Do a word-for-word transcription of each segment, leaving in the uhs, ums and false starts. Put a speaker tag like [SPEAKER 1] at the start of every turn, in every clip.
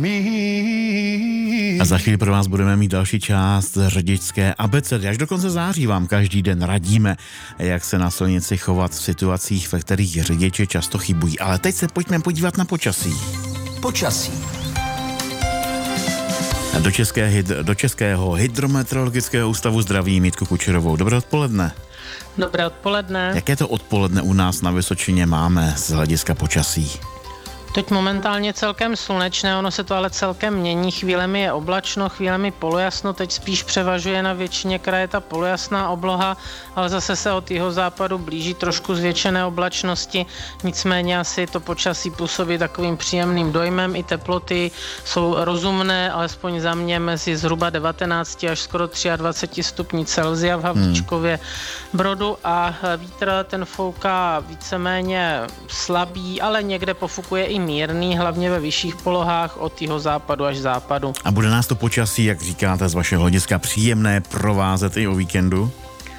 [SPEAKER 1] A za chvíli pro vás budeme mít další část řidičské abecedy. Až do konce září vám každý den radíme, jak se na silnici chovat v situacích, ve kterých řidiči často chybují. Ale teď se pojďme podívat na počasí.
[SPEAKER 2] Počasí.
[SPEAKER 1] Do, České, do Českého hydrometeorologického ústavu zdraví Mítku Kučerovou. Dobré odpoledne.
[SPEAKER 3] Dobré odpoledne.
[SPEAKER 1] Jaké to odpoledne u nás na Vysočině máme z hlediska počasí?
[SPEAKER 3] Teď momentálně celkem slunečné, ono se to ale celkem mění, chvílemi je oblačno, chvílemi polojasno, teď spíš převažuje na většině kraje ta polojasná obloha, ale zase se od jihozápadu blíží trošku zvětšené oblačnosti, nicméně asi to počasí působí takovým příjemným dojmem, i teploty jsou rozumné, alespoň za mě mezi zhruba devatenáct až skoro dvacet tři stupní Celsia v Havlíčkově Brodu a vítr ten fouká víceméně slabý, ale někde pofukuje i mírný, hlavně ve vyšších polohách od jihozápadu až západu.
[SPEAKER 1] A bude nás to počasí, jak říkáte, z vašeho hlediska příjemné provázet i o víkendu?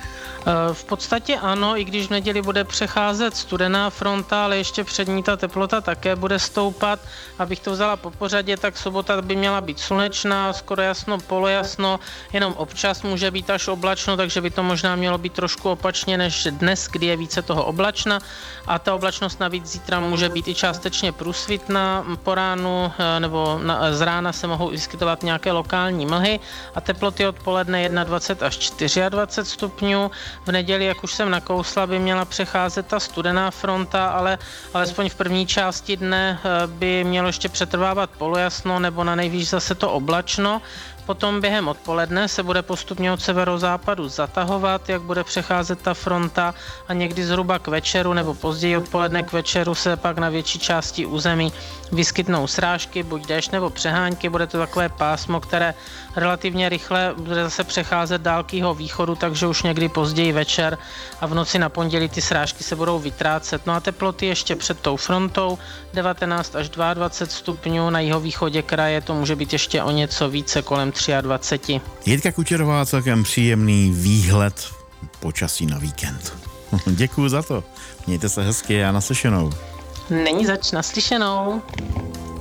[SPEAKER 3] V podstatě ano, i když v neděli bude přecházet studená fronta, ale ještě před ní ta teplota také bude stoupat. Abych to vzala po pořadě, tak sobota by měla být slunečná, skoro jasno, polojasno, jenom občas může být až oblačno, takže by to možná mělo být trošku opačně než dnes, kdy je více toho oblačna. A ta oblačnost navíc zítra může být i částečně průsvitná po ránu, nebo na, z rána se mohou vyskytovat nějaké lokální mlhy a teploty odpoledne dvacet jedna až dvacet čtyři stupňů. V neděli, jak už jsem nakousla, by měla přecházet ta studená fronta, ale alespoň v první části dne by mělo ještě přetrvávat polojasno nebo na nejvýš zase to oblačno. Potom během odpoledne se bude postupně od severozápadu zatahovat, jak bude přecházet ta fronta a někdy zhruba k večeru nebo později odpoledne k večeru se pak na větší části území vyskytnou srážky, buď déšť nebo přehánky. Bude to takové pásmo, které relativně rychle bude zase přecházet dál k jeho východu, takže už někdy později večer a v noci na pondělí ty srážky se budou vytrácet. No a teploty ještě před tou frontou devatenáct až dvacet dva stupňů, na jihovýchodě kraje to může být ještě o něco více, kolem dvacet tři.
[SPEAKER 1] Jitka Kučerová, celkem příjemný výhled počasí na víkend. Děkuju za to. Mějte se hezky a naslyšenou.
[SPEAKER 3] Není zač, naslyšenou.